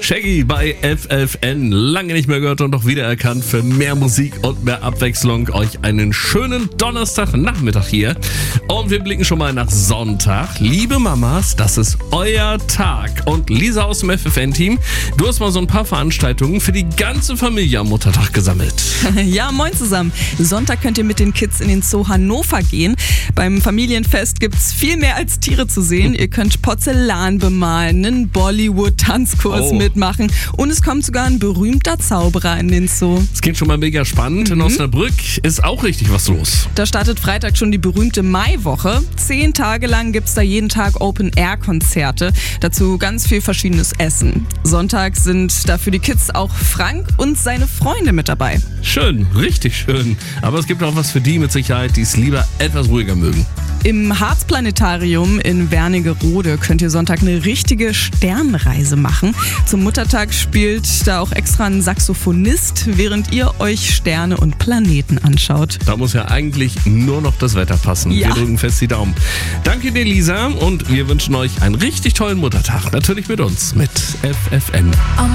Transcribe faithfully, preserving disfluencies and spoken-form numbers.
Shaggy bei F F N. Lange nicht mehr gehört und doch wiedererkannt. Für mehr Musik und mehr Abwechslung euch einen schönen Donnerstagnachmittag hier. Und wir blicken schon mal nach Sonntag. Liebe Mamas, das ist euer Tag. Und Lisa aus dem F F N-Team, du hast mal so ein paar Veranstaltungen für die ganze Familie am Muttertag gesammelt. Ja, moin zusammen. Sonntag könnt ihr mit den Kids in den Zoo Hannover gehen. Beim Familienfest gibt's viel mehr als Tiere zu sehen. Ihr könnt Porzellan bemalen, einen Bollywood-Tanzkurs Oh. mitmachen und es kommt sogar ein berühmter Zauberer in den Zoo. Das klingt schon mal mega spannend. Mhm. In Osnabrück ist auch richtig was los. Da startet Freitag schon die berühmte Maiwoche. Zehn Tage lang gibt's da jeden Tag Open-Air-Konzerte. Dazu ganz viel verschiedenes Essen. Sonntag sind da für die Kids auch Frank und seine Freunde mit dabei. Schön, richtig schön. Aber es gibt auch was für die mit Sicherheit, die es lieber etwas ruhiger mögen. Im Harzplanetarium in Wernigerode könnt ihr Sonntag eine richtige Sternreise machen. Zum Muttertag spielt da auch extra ein Saxophonist, während ihr euch Sterne und Planeten anschaut. Da muss ja eigentlich nur noch das Wetter passen. Ja. Wir drücken fest die Daumen. Danke dir, Lisa, und wir wünschen euch einen richtig tollen Muttertag. Natürlich mit uns, mit F F N.